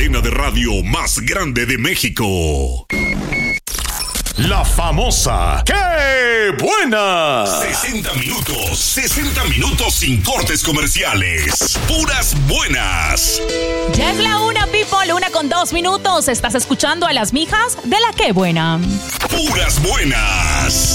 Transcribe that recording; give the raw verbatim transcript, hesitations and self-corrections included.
cadena de radio más grande de México. La famosa ¡Qué buena! sesenta minutos, sesenta minutos sin cortes comerciales. Puras buenas. Ya es la una, people, una con dos minutos. Estás escuchando a las mijas de la Qué buena. Puras buenas.